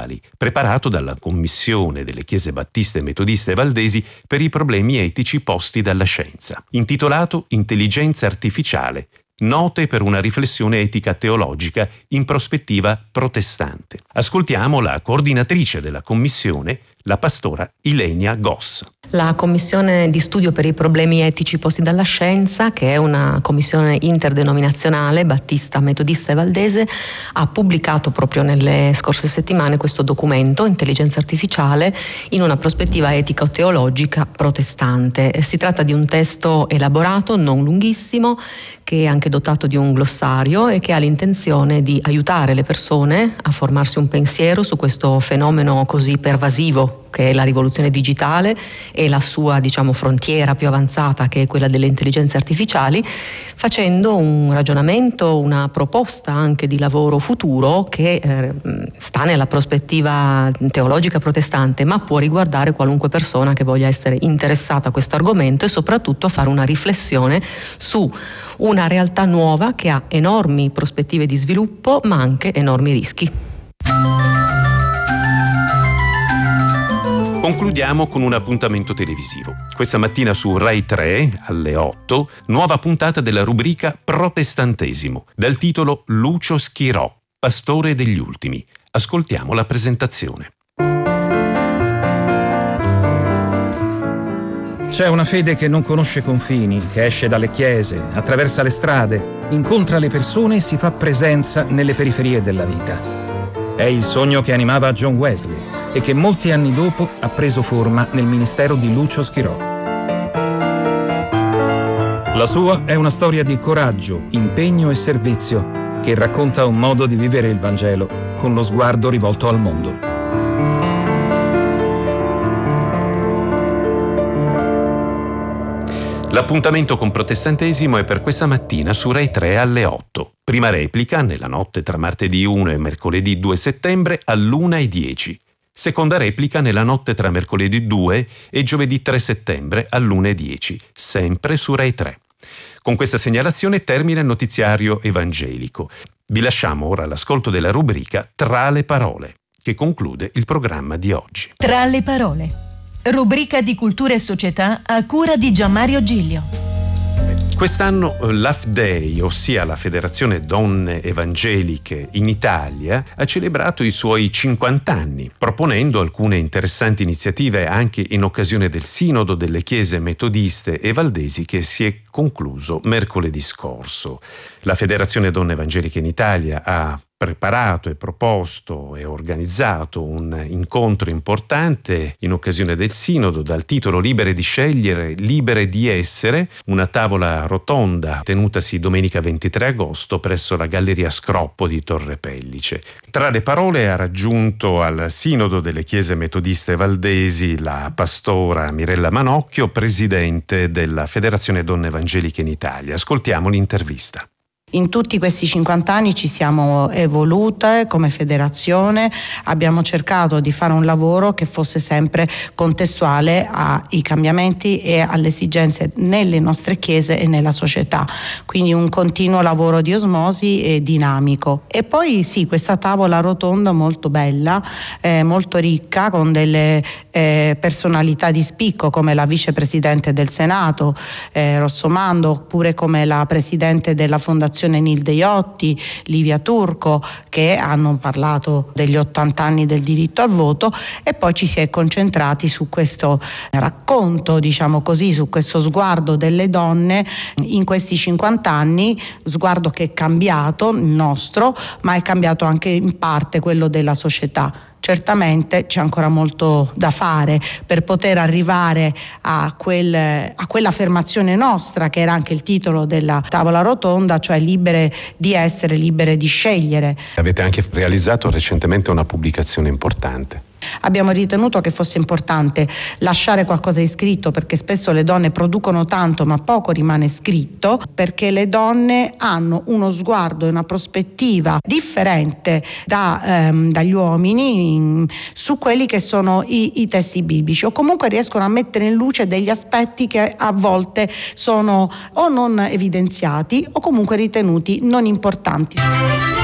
Artificiali, preparato dalla Commissione delle Chiese Battiste, Metodiste e Valdesi per i problemi etici posti dalla scienza, intitolato Intelligenza artificiale, note per una riflessione etica teologica in prospettiva protestante. Ascoltiamo la coordinatrice della commissione, la pastora Ilenia Goss. La Commissione di studio per i problemi etici posti dalla scienza, che è una commissione interdenominazionale, battista, metodista e valdese, ha pubblicato proprio nelle scorse settimane questo documento, Intelligenza artificiale, in una prospettiva etico-teologica protestante. Si tratta di un testo elaborato, non lunghissimo, che è anche dotato di un glossario e che ha l'intenzione di aiutare le persone a formarsi un pensiero su questo fenomeno così pervasivo che è la rivoluzione digitale e la sua, frontiera più avanzata, che è quella delle intelligenze artificiali, facendo un ragionamento, una proposta anche di lavoro futuro che sta nella prospettiva teologica protestante, ma può riguardare qualunque persona che voglia essere interessata a questo argomento e soprattutto fare una riflessione su una realtà nuova che ha enormi prospettive di sviluppo, ma anche enormi rischi. Concludiamo con un appuntamento televisivo. Questa mattina su Rai 3, alle 8, nuova puntata della rubrica Protestantesimo, dal titolo Lucio Schirò, pastore degli ultimi. Ascoltiamo la presentazione. C'è una fede che non conosce confini, che esce dalle chiese, attraversa le strade, incontra le persone e si fa presenza nelle periferie della vita. È il sogno che animava John Wesley e che molti anni dopo ha preso forma nel ministero di Lucio Schirò. La sua è una storia di coraggio, impegno e servizio che racconta un modo di vivere il Vangelo con lo sguardo rivolto al mondo. L'appuntamento con Protestantesimo è per questa mattina su Rai 3 alle 8. Prima replica nella notte tra martedì 1 e mercoledì 2 settembre all'1:10. Seconda replica nella notte tra mercoledì 2 e giovedì 3 settembre all'1:10, sempre su Rai 3. Con questa segnalazione termina il notiziario evangelico. Vi lasciamo ora all'ascolto della rubrica Tra le parole, che conclude il programma di oggi. Tra le parole, rubrica di cultura e società a cura di Gianmario Giglio. Quest'anno l'AFDEI, ossia la Federazione Donne Evangeliche in Italia, ha celebrato i suoi 50 anni, proponendo alcune interessanti iniziative anche in occasione del Sinodo delle Chiese Metodiste e Valdesi che si è concluso mercoledì scorso. La Federazione Donne Evangeliche in Italia ha preparato e proposto e organizzato un incontro importante in occasione del Sinodo dal titolo Libere di scegliere, libere di essere, una tavola rotonda tenutasi domenica 23 agosto presso la Galleria Scroppo di Torre Pellice. Tra le parole ha raggiunto al Sinodo delle Chiese Metodiste Valdesi la pastora Mirella Manocchio, presidente della Federazione Donne Evangeliche in Italia. Ascoltiamo l'intervista. In tutti questi 50 anni ci siamo evolute come federazione, abbiamo cercato di fare un lavoro che fosse sempre contestuale ai cambiamenti e alle esigenze nelle nostre chiese e nella società, quindi un continuo lavoro di osmosi e dinamico. E poi sì, questa tavola rotonda molto bella, molto ricca, con delle personalità di spicco come la vicepresidente del Senato Rossomando, oppure come la presidente della Fondazione Nilde Iotti, Livia Turco, che hanno parlato degli 80 anni del diritto al voto, e poi ci si è concentrati su questo racconto, diciamo così, su questo sguardo delle donne in questi 50 anni, sguardo che è cambiato, il nostro, ma è cambiato anche in parte quello della società. Certamente c'è ancora molto da fare per poter arrivare a quell'affermazione nostra, che era anche il titolo della tavola rotonda, cioè libere di essere, libere di scegliere. Avete anche realizzato recentemente una pubblicazione importante. Abbiamo ritenuto che fosse importante lasciare qualcosa di scritto, perché spesso le donne producono tanto ma poco rimane scritto, perché le donne hanno uno sguardo e una prospettiva differente dagli uomini su quelli che sono i testi biblici, o comunque riescono a mettere in luce degli aspetti che a volte sono o non evidenziati o comunque ritenuti non importanti.